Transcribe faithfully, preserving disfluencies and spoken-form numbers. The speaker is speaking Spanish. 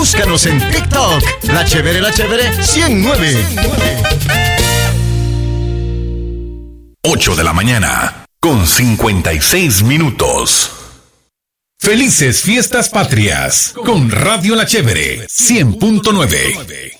Búscanos en TikTok. La Chévere, La Chévere ciento nueve. ocho de la mañana, con cincuenta y seis minutos. Felices Fiestas Patrias, con Radio La Chévere, cien punto nueve.